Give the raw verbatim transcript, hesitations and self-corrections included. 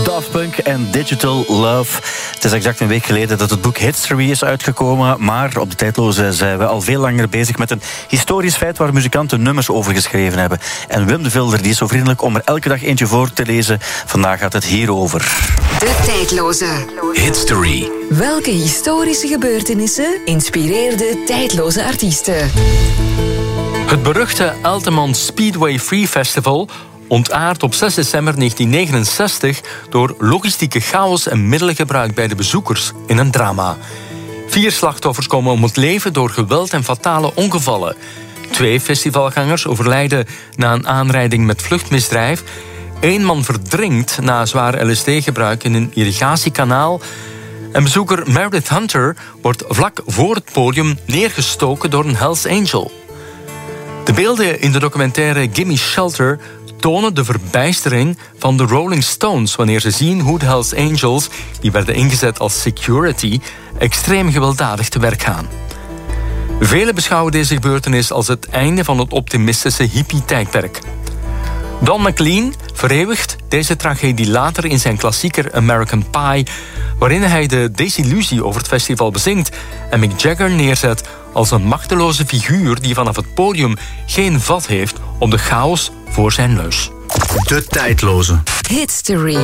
Daft Punk en Digital Love. Het is exact een week geleden dat het boek History is uitgekomen, maar op de Tijdloze zijn we al veel langer bezig met een historisch feit waar muzikanten nummers over geschreven hebben. En Wim de Vilder die is zo vriendelijk om er elke dag eentje voor te lezen. Vandaag gaat het hierover. De Tijdloze. History. Welke historische gebeurtenissen inspireerden tijdloze artiesten? Het beruchte Altamont Speedway Free Festival ontaardt op zes december negentien negenenzestig door logistieke chaos en middelengebruik bij de bezoekers in een drama. Vier slachtoffers komen om het leven door geweld en fatale ongevallen. Twee festivalgangers overlijden na een aanrijding met vluchtmisdrijf. Eén man verdrinkt na zwaar L S D-gebruik in een irrigatiekanaal. En bezoeker Meredith Hunter wordt vlak voor het podium neergestoken door een Hells Angel. De beelden in de documentaire Gimme Shelter tonen de verbijstering van de Rolling Stones wanneer ze zien hoe de Hells Angels, die werden ingezet als security, extreem gewelddadig te werk gaan. Velen beschouwen deze gebeurtenis als het einde van het optimistische hippie-tijdperk. Don McLean vereeuwigt deze tragedie later in zijn klassieker American Pie, waarin hij de desillusie over het festival bezingt en Mick Jagger neerzet als een machteloze figuur die vanaf het podium geen vat heeft op de chaos voor zijn neus. De Tijdloze. History.